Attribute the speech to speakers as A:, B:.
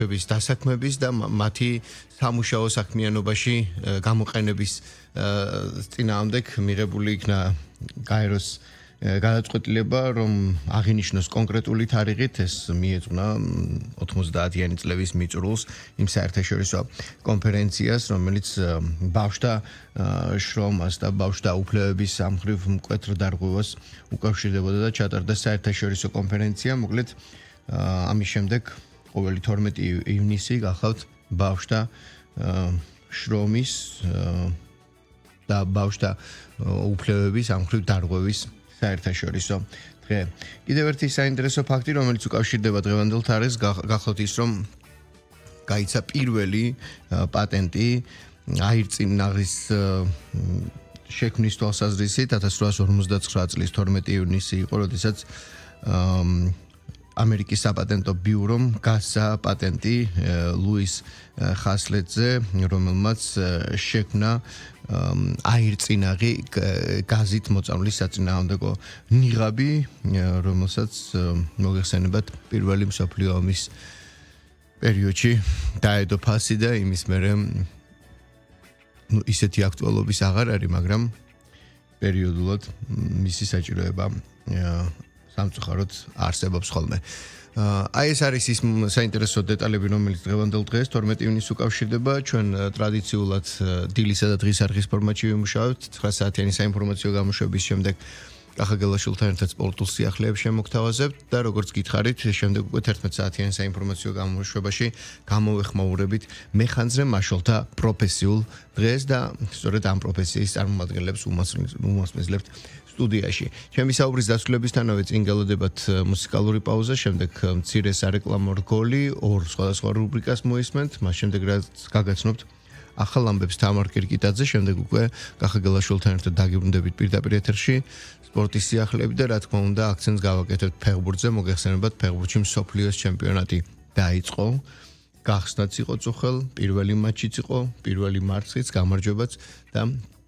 A: ბავშვების დასაქმების და მათი სამუშაო საქმიანობაში გამოყენების წინააღმდეგ მიღებული იქნა გაეროს გადაწყვეტილება, რომ აღინიშნოს კონკრეტული თარიღით, ეს მიეძღვნა 90-იანი წლების მიწურულს იმ საერთაშორისო კონფერენციას, რომელიც ბავშვთა შრომას და ბავშვთა უფლებების სამხრივ მკვეთრ დარღვევას უკავშირდებოდა და ჩატარდა საერთაშორისო კონფერენცია. მოკლედ, ამის შემდეგ ყოველი 12 ივნისი გახლავთ ბავშვთა შრომის და ბავშვთა უფლებების სამხრივ დარღვევის საერთაშორისო დღე. კიდევ ერთი საინტერესო ფაქტი, რომელიც უკავშირდება დღევანდელ თარიღს, გახლავთ ის, რომ გაიცა პირველი პატენტი აირწინაღის შექმნის თვალსაზრისით 1859 წლის 12 ივნისი იყო, როდესაც ამერიკის საპატენტო ბიურომ გასცა პატენტი ლუის ხასლეტზე, რომელმაც შექმნა აირწინაღი გაზით მოწამვლის საწინააღმდეგო ნიღაბი, რომელსაც მოგეხსენებათ პირველი მსოფლიო ომის პერიოდში დაედო ფასი და იმის მერე ისეთი აქტუალობის აღარ არის, მაგრამ პერიოდულად მისი საჭიროება სამწუხაროდ არსებობს ხოლმე. აი ეს არის ის საინტერესო დეტალები, რომელიც დღევანდელ დღეს 12 ივნისს უკავშირდება. ჩვენ ტრადიციულად დილისა და დღის არხის ფორმატში ვიმუშავებთ. 9 საათიანი საინფორმაციო გამოშვების შემდეგ კახაგელაშვილთან ერთად სპორტულ სიახლეებს შემოგთავაზებთ და როგორც გითხარით, შემდეგ უკვე 11 საათიანი საინფორმაციო გამოშვებაში გამოვეხმაურებით მეხანძრე მაშველთა პროფესიულ დღეს და სწორედ ამ პროფესიის წარმომადგენლებს უმასპინძლებთ სტუდიაში. ჩემი საუბრის დასრულებისთანავე წინ გელოდებათ მუსიკალური პაუზა, შემდეგ მცირე სარეკლამო რგოლი, ორ სხვადასხვა რუბრიკას მოისმენთ, მას შემდეგ რაც გაგაცნობთ ახალ ამბებს თამარ კირკიტაძე, შემდეგ უკვე კახაგელაშვილთან ერთად დაგიბრუნდებით პირდაპირ ეთერში სპორტის სიახლეები და რა თქმა უნდა აქცენტს გავაკეთებთ ფეხბურთზე. მოგეხსენებათ, ფეხბურთში მსოფლიოს ჩემპიონატი დაიწყო. გახსნაც იყო წუხელ, პირველი მატჩიც იყო, პირველი მარცხიც, გამარჯვებაც და